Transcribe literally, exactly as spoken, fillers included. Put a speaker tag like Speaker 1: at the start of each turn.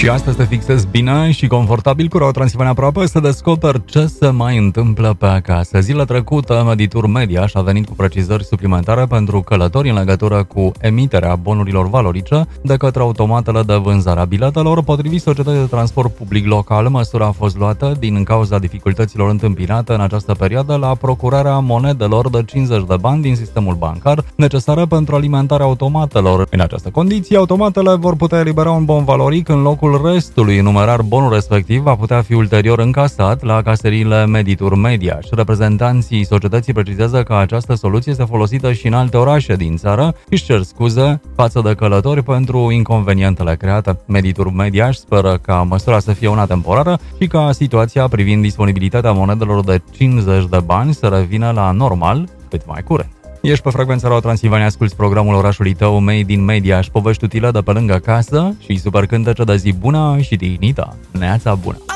Speaker 1: Și astăzi te fixezi bine și confortabil cu Radio Transilvania Aproape să descoperi ce se mai întâmplă pe acasă. Zilele trecute, Meditur Media și-a venit cu precizări suplimentare pentru călători în legătură cu emiterea bonurilor valorice de către automatele de vânzare a biletelor. Potrivit Societății de Transport Public Local, măsura a fost luată din cauza dificultăților întâmpinate în această perioadă la procurarea monedelor de cincizeci de bani din sistemul bancar, necesare pentru alimentarea automatelor. În această condiție, automatele vor putea elibera un bon valoric în locul restului numerar. Bonul respectiv va putea fi ulterior încasat la caseriile Meditur Media și reprezentanții societății precizează că această soluție este folosită și în alte orașe din țară și își cer scuze față de călători pentru inconvenientele create. Meditur Media își speră ca măsura să fie una temporară și ca situația privind disponibilitatea monedelor de cincizeci de bani să revină la normal cât mai curând. Ești pe frecvența Radio Transilvania, asculti programul orașului tău, Made in Media și povești utile de pe lângă casă și super cântece de zi bună și dignită. Neața bună!